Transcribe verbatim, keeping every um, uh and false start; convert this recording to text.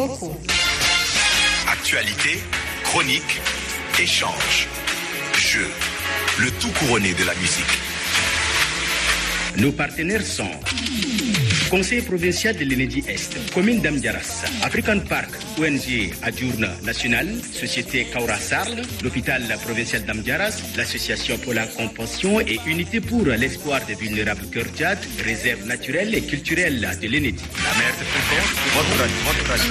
beaucoup. Actualité, chronique, échange, jeu, le tout couronné de la musique. Nos partenaires sont Conseil provincial de l'Enedi-Est, Commune d'Amdiaras, African Park, O N G Adjourne National, Société Kaura Sarl, l'Hôpital provincial d'Amdiaras, l'Association pour la Compassion et Unité pour l'espoir des vulnérables Cœur Tchad, Réserve naturelle et culturelle de l'Enedi. La mer de fréquence, votre radio, votre radio.